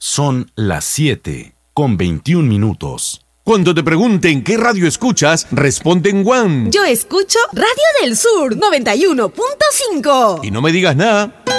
Son las 7:21. Cuando te pregunten qué radio escuchas, responde en One. Yo escucho Radio del Sur 91.5. Y no me digas nada.